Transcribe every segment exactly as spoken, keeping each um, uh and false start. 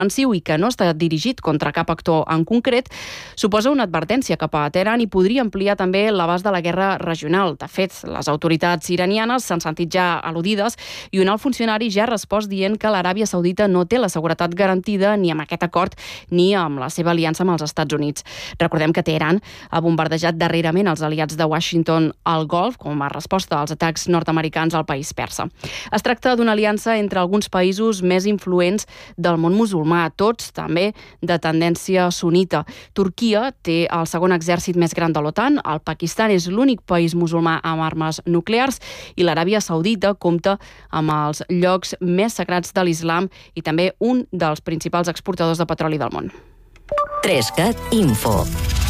en siu i que no està dirigit contra cap actor en concret, suposa una advertència cap a Teheran i podria ampliar també l'abast de la guerra regional. De fet, les autoritats iranianes s'han sentit ja al·ludides i un alt funcionari ja ha respost dient que l'Aràbia Saudita no té la seguretat garantida ni amb aquest acord ni amb la seva aliança amb els Estats Units. Recordem que Teheran ha bombardejat darrerament els aliats de Washington al Golf com a resposta als atacs nord-americans al país persa. Es tracta d'una aliança entre alguns països més influents del món musulmà, tots també de tendència sunita. Turquia té el segon exèrcit més gran de l'OTAN, el Pakistan és l'únic país musulmà amb armes nuclears i l'Aràbia Saudita compta amb els llocs més sagrats de l'islam i també un dels principals exportadors de petroli del món. Trescat Info.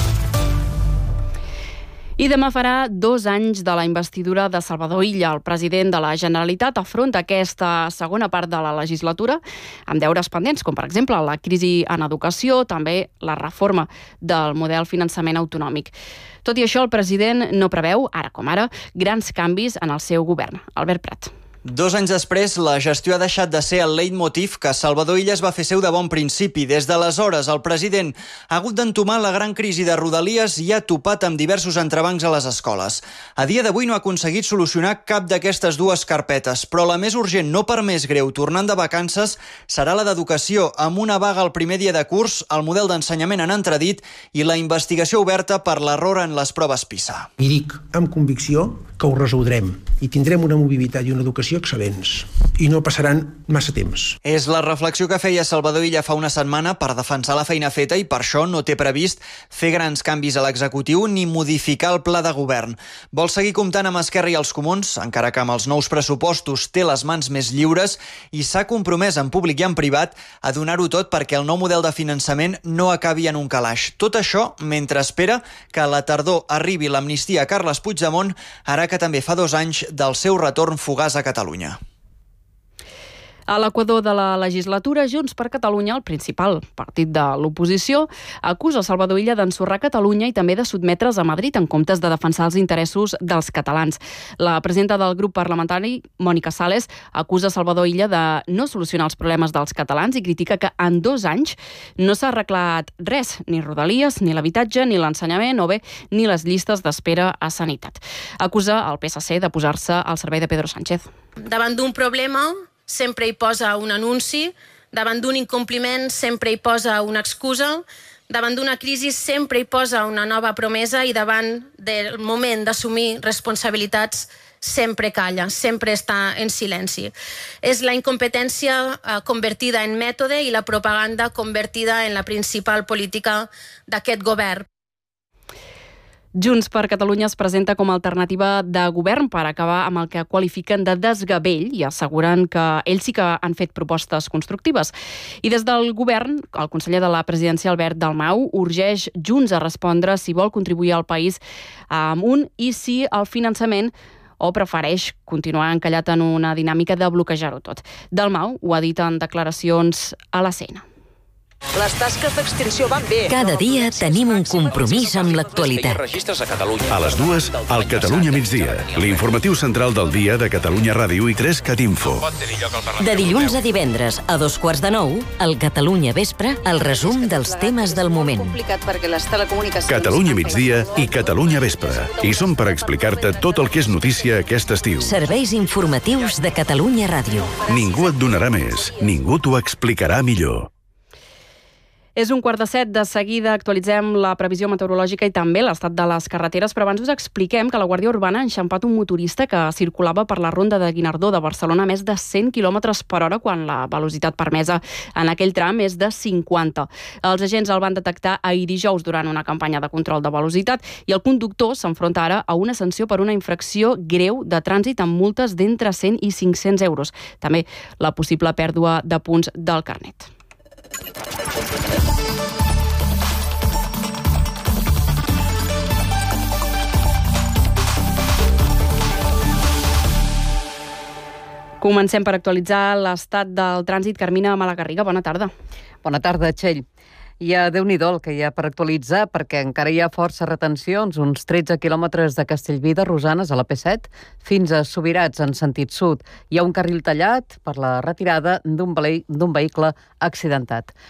I demà farà dos anys de la investidura de Salvador Illa. El president de la Generalitat afronta aquesta segona part de la legislatura amb deures pendents, com per exemple la crisi en educació, també la reforma del model finançament autonòmic. Tot i això, el president no preveu, ara com ara, grans canvis en el seu govern. Albert Prat. Dos anys després, la gestió ha deixat de ser el leitmotiv que Salvador Illa es va fer seu de bon principi. Des d'aleshores, el president ha hagut d'entomar la gran crisi de Rodalies i ha topat amb diversos entrebancs a les escoles. A dia d'avui no ha aconseguit solucionar cap d'aquestes dues carpetes, però la més urgent, no per més greu, tornant de vacances, serà la d'educació, amb una vaga el primer dia de curs, el model d'ensenyament en entredit i la investigació oberta per l'error en les proves PISA. I dic amb convicció que ho resoldrem i tindrem una mobilitat i una educació excel·lents i no passaran massa temps. És la reflexió que feia Salvador Illa fa una setmana per defensar la feina feta i per això no té previst fer grans canvis a l'executiu ni modificar el pla de govern. Vol seguir comptant amb Esquerra i els Comuns, encara que amb els nous pressupostos té les mans més lliures i s'ha compromès en públic i en privat a donar-ho tot perquè el nou model de finançament no acabi en un calaix. Tot això mentre espera que a la tardor arribi l'amnistia a Carles Puigdemont, ara que també fa dos anys del seu retorn fugaç a Catalunya. A l'equador de la legislatura, Junts per Catalunya, el principal partit de l'oposició, acusa Salvador Illa d'ensorrar Catalunya i també de sotmetre's a Madrid en comptes de defensar els interessos dels catalans. La presidenta del grup parlamentari, Mònica Sales, acusa Salvador Illa de no solucionar els problemes dels catalans i critica que en dos anys no s'ha arreglat res, ni Rodalies, ni l'habitatge, ni l'ensenyament o bé ni les llistes d'espera a sanitat. Acusa el P S C de posar-se al servei de Pedro Sánchez. Davant d'un problema sempre hi posa un anunci, davant d'un incompliment sempre hi posa una excusa, davant d'una crisi sempre hi posa una nova promesa i davant del moment d'assumir responsabilitats sempre calla, sempre està en silenci. És la incompetència convertida en mètode i la propaganda convertida en la principal política d'aquest govern. Junts per Catalunya es presenta com a alternativa de govern per acabar amb el que qualifiquen de desgavell i asseguren que ells sí que han fet propostes constructives. I des del govern, el conseller de la presidència, Albert Dalmau, urgeix Junts a respondre si vol contribuir al país amb un i si el finançament o prefereix continuar encallat en una dinàmica de bloquejar-ho tot. Dalmau ho ha dit en declaracions a la C N. Les tasques d'extinció van bé. Cada dia tenim un compromís amb l'actualitat. A les dues, al Catalunya migdia, l'informatiu central del dia de Catalunya Ràdio i Trescat Info. De dilluns a divendres, a dos quarts de nou, al Catalunya Vespre, el resum dels temes del moment. Catalunya migdia i Catalunya Vespre. I som per explicar-te tot el que és notícia aquest estiu. Serveis informatius de Catalunya Ràdio. Ningú et donarà més, ningú t'ho explicarà millor. És un quart de set, de seguida actualitzem la previsió meteorològica i també l'estat de les carreteres, però abans us expliquem que la Guàrdia Urbana ha enxampat un motorista que circulava per la ronda de Guinardó de Barcelona a més de cent quilòmetres per hora quan la velocitat permesa en aquell tram és de cinquanta. Els agents el van detectar ahir dijous durant una campanya de control de velocitat i el conductor s'enfronta ara a una sanció per una infracció greu de trànsit amb multes d'entre cent i cinc-cents euros. També la possible pèrdua de punts del carnet. Comencem per actualitzar l'estat del trànsit. Carmina Malagarriga, bona tarda. Bona tarda, Txell. Hi ha, Déu-n'hi-do, el que hi ha per actualitzar, perquè encara hi ha força retencions, uns tretze quilòmetres de Castellví de Rosanes a la P set fins a Subirats en sentit sud. Hi ha un carril tallat per la retirada d'un vehicle accidentat.